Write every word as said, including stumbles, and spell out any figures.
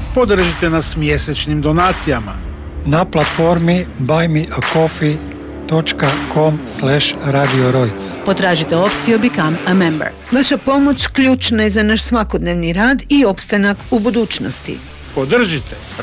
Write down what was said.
Podržite nas mjesečnim donacijama na platformi buy me a coffee dot com slash radio rojc. Potražite opciju Become a Member. Vaša pomoć ključna je za naš svakodnevni rad i opstanak u budućnosti. Podržite